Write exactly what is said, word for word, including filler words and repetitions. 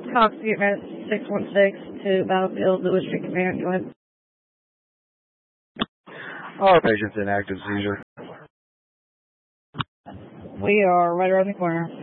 Cox Unit six one six to Battlefield, Lewis Street Command. Go ahead. All patients in active seizure. We are right around the corner.